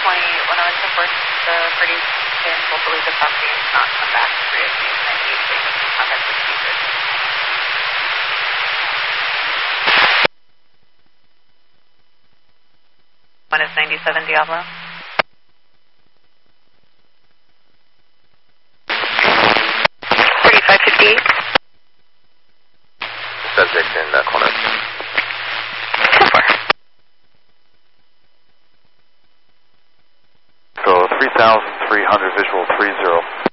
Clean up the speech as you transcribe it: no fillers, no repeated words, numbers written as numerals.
20, when I was so forced the parties in both the leave the property and not come back to 308 and contact with users. One is 97 Diablo. Subject in corner. So 3,300 visual 30.